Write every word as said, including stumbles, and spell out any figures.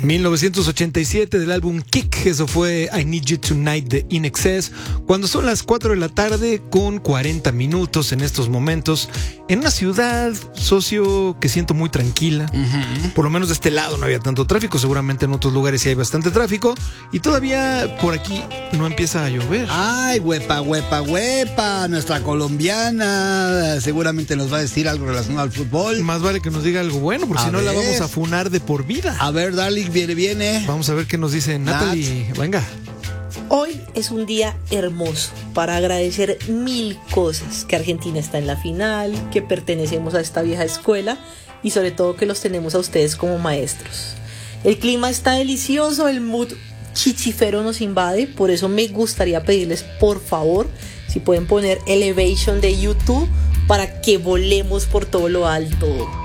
mil novecientos ochenta y siete del álbum Kick, eso fue I Need You Tonight de In Excess, cuando son las cuatro de la tarde con cuarenta minutos en estos momentos, en una ciudad, socio, que siento muy tranquila. Uh-huh. Por lo menos de este lado no había tanto tráfico, seguramente en otros lugares sí hay bastante tráfico, y todavía por aquí no empieza a llover. Ay, huepa, huepa, huepa, nuestra colombiana seguramente nos va a decir algo relacionado al fútbol. Más vale que nos diga algo bueno, porque si no la vamos a funar de por vida. A ver, Darling, viene, viene. Vamos a ver qué nos dice Natalie. Nat. Venga. Hoy es un día hermoso para agradecer mil cosas, que Argentina está en la final, que pertenecemos a esta vieja escuela y sobre todo que los tenemos a ustedes como maestros. El clima está delicioso, el mood chichifero nos invade, por eso me gustaría pedirles por favor si pueden poner Elevation de YouTube para que volemos por todo lo alto.